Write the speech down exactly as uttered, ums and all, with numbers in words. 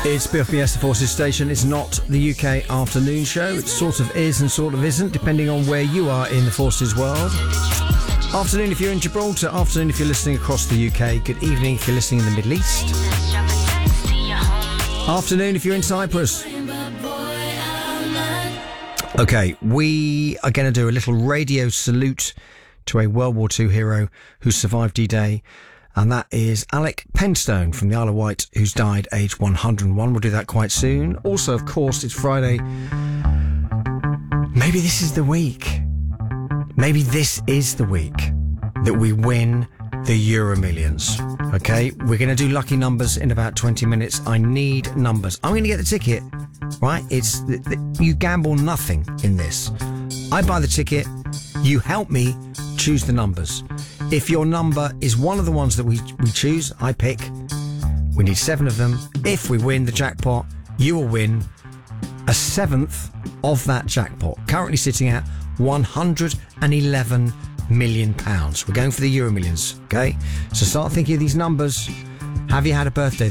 It's Bill Fiesta Forces Station. It's not the U K afternoon show. It sort of is and sort of isn't, depending on where you are in the Forces world. Afternoon if you're in Gibraltar. Afternoon if you're listening across the U K. Good evening if you're listening in the Middle East. Afternoon if you're in Cyprus. Okay, we are going to do a little radio salute to a World War Two hero who survived D-Day. And that is Alec Penstone from the Isle of Wight, who's died aged one hundred and one. We'll do that quite soon. Also, of course, it's Friday. Maybe this is the week. Maybe this is the week that we win the Euro Millions. Okay? We're going to do lucky numbers in about twenty minutes. I need numbers. I'm going to get the ticket, right? It's the, the, you gamble nothing in this. I buy the ticket. You help me choose the numbers. If your number is one of the ones that we, we choose, I pick. We need seven of them. If we win the jackpot, you will win a seventh of that jackpot, currently sitting at one hundred eleven million pounds. We're going for the Euro Millions, okay? So start thinking of these numbers. Have you had a birthday